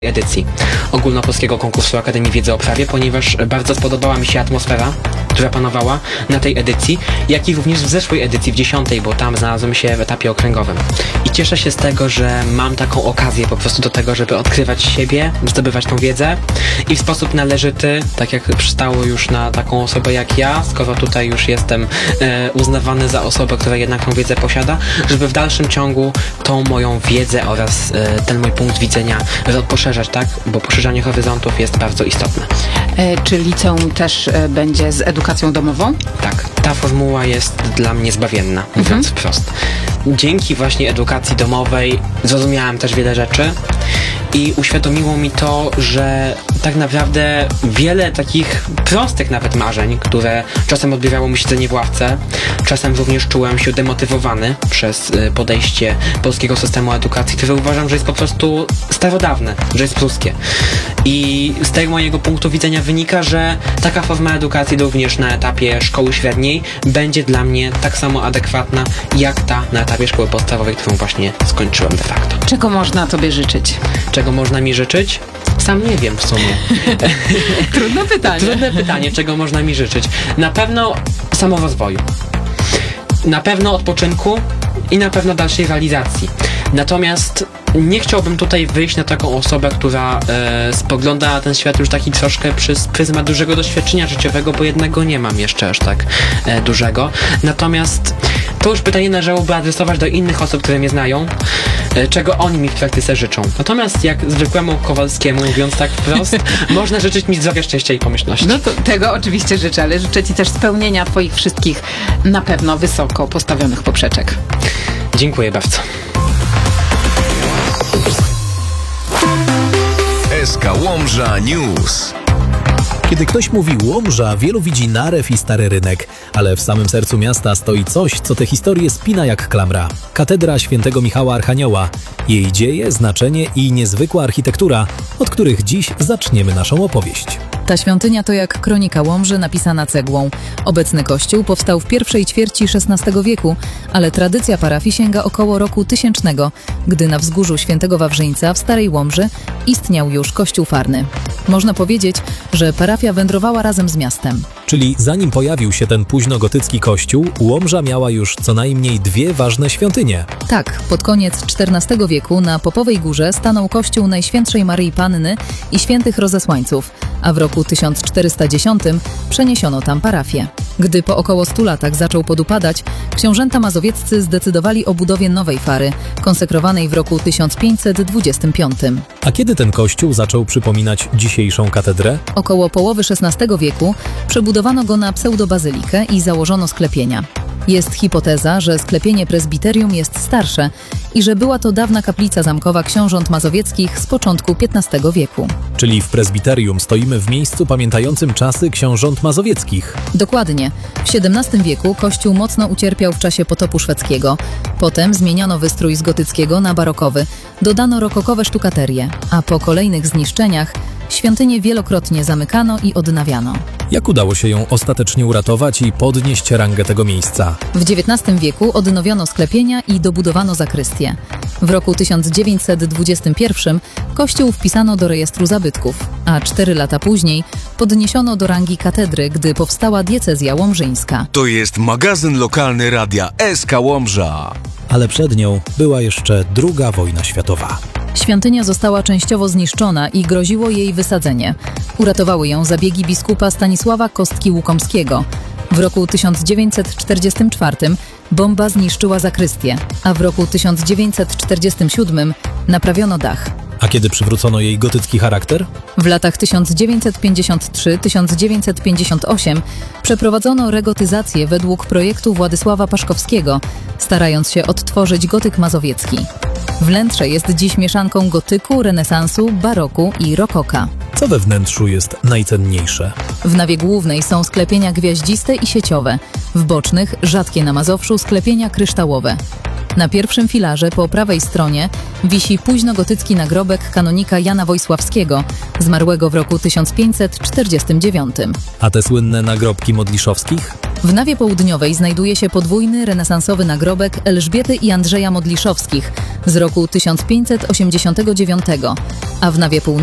edycji ogólnopolskiego konkursu Akademii Wiedzy o Prawie, ponieważ bardzo spodobała mi się atmosfera, która panowała na tej edycji, jak i również w zeszłej edycji, w 10., bo tam znalazłem się w etapie okręgowym. I cieszę się z tego, że mam taką okazję po prostu do tego, żeby odkrywać siebie, zdobywać tą wiedzę i w sposób należyty, tak jak przystało już na taką osobę jak ja, skoro tutaj już jestem uznawany za osobę, która jednak tą wiedzę posiada, żeby w dalszym ciągu tą moją wiedzę oraz ten mój punkt widzenia poszerzać, tak? Bo poszerzanie horyzontów jest bardzo istotne. Czy liceum też będzie z edukacją domową? Tak, ta formuła jest dla mnie zbawienna, mówiąc wprost. Dzięki właśnie edukacji domowej zrozumiałem też wiele rzeczy i uświadomiło mi to, że tak naprawdę wiele takich prostych nawet marzeń, które czasem odbierało mi siedzenie w ławce, czasem również czułem się demotywowany przez podejście polskiego systemu edukacji, które uważam, że jest po prostu starodawne, że jest pruskie. I z tego mojego punktu widzenia wynika, że taka forma edukacji również na etapie szkoły średniej będzie dla mnie tak samo adekwatna, jak ta na etapie szkoły podstawowej, którą właśnie skończyłem de facto. Czego można tobie życzyć? Czego można mi życzyć? Sam nie wiem w sumie. Trudne pytanie. Trudne pytanie, czego można mi życzyć. Na pewno samorozwoju. Na pewno odpoczynku i na pewno dalszej realizacji. Natomiast nie chciałbym tutaj wyjść na taką osobę, która spogląda na ten świat już taki troszkę przez pryzmat dużego doświadczenia życiowego, bo jednego nie mam jeszcze aż tak dużego. Natomiast to już pytanie należałoby adresować do innych osób, które mnie znają, czego oni mi w praktyce życzą. Natomiast jak zwykłemu Kowalskiemu, mówiąc tak wprost, można życzyć mi zdrowia, szczęścia i pomyślności. No to tego oczywiście życzę, ale życzę ci też spełnienia twoich wszystkich na pewno wysoko postawionych poprzeczek. Dziękuję bardzo. SK Łomża News. Kiedy ktoś mówi Łomża, wielu widzi narew i stary rynek, ale w samym sercu miasta stoi coś, co tę historię spina jak klamra. Katedra Świętego Michała Archanioła. Jej dzieje, znaczenie i niezwykła architektura, od których dziś zaczniemy naszą opowieść. Ta świątynia to jak kronika Łomży napisana cegłą. Obecny kościół powstał w pierwszej ćwierci XVI wieku, ale tradycja parafii sięga około roku 1000, gdy na wzgórzu Świętego Wawrzyńca w Starej Łomży istniał już kościół farny. Można powiedzieć, że parafia wędrowała razem z miastem. Czyli zanim pojawił się ten późnogotycki kościół, Łomża miała już co najmniej dwie ważne świątynie. Tak, pod koniec XIV wieku na Popowej Górze stanął kościół Najświętszej Maryi Panny i Świętych Rozesłańców, a w roku 1410 przeniesiono tam parafię. Gdy po około 100 latach zaczął podupadać, książęta mazowieccy zdecydowali o budowie nowej fary, konsekrowanej w roku 1525. A kiedy ten kościół zaczął przypominać dzisiejszą katedrę? Około połowy XVI wieku przebudowano go na pseudobazylikę i założono sklepienia. Jest hipoteza, że sklepienie prezbiterium jest starsze i że była to dawna kaplica zamkowa książąt mazowieckich z początku XV wieku. Czyli w prezbiterium stoimy w miejscu pamiętającym czasy książąt mazowieckich. Dokładnie. W XVII wieku kościół mocno ucierpiał w czasie potopu szwedzkiego. Potem zmieniono wystrój z gotyckiego na barokowy. Dodano rokokowe sztukaterie, a po kolejnych zniszczeniach świątynię wielokrotnie zamykano i odnawiano. Jak udało się ją ostatecznie uratować i podnieść rangę tego miejsca? W XIX wieku odnowiono sklepienia i dobudowano zakrystię. W roku 1921 kościół wpisano do rejestru zabytków, a 4 lata później podniesiono do rangi katedry, gdy powstała diecezja łomżyńska. To jest magazyn lokalny radia SK Łomża. Ale przed nią była jeszcze II wojna światowa. Świątynia została częściowo zniszczona i groziło jej wysadzenie. Uratowały ją zabiegi biskupa Stanisława Kostki-Łukomskiego. W roku 1944 bomba zniszczyła zakrystię, a w roku 1947 naprawiono dach. A kiedy przywrócono jej gotycki charakter? W latach 1953-1958 przeprowadzono regotyzację według projektu Władysława Paszkowskiego, starając się odtworzyć gotyk mazowiecki. Wnętrze jest dziś mieszanką gotyku, renesansu, baroku i rokoka. Co we wnętrzu jest najcenniejsze? W nawie głównej są sklepienia gwiaździste i sieciowe, w bocznych, rzadkie na Mazowszu, sklepienia kryształowe. Na pierwszym filarze po prawej stronie wisi późnogotycki nagrobek kanonika Jana Wojsławskiego, zmarłego w roku 1549. A te słynne nagrobki Modliszowskich? W nawie południowej znajduje się podwójny renesansowy nagrobek Elżbiety i Andrzeja Modliszowskich z roku 1589, a w nawie północnej